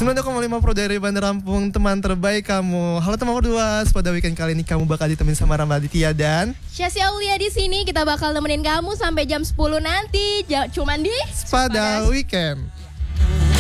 92,5 Pro dari Bandar Lampung, teman terbaik kamu. Halo teman berdua, pada weekend kali ini kamu bakal ditemenin sama Rama Aditya dan Syasya Aulia di sini. Kita bakal nemenin kamu sampai jam 10 nanti. Cuman di Pada Weekend.